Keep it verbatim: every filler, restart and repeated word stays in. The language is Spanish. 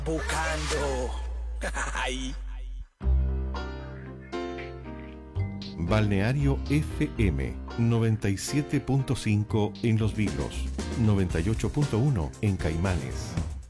Buscando. Ay. Balneario F M noventa y siete punto cinco en Los Vilos, noventa y ocho punto uno en Caimanes.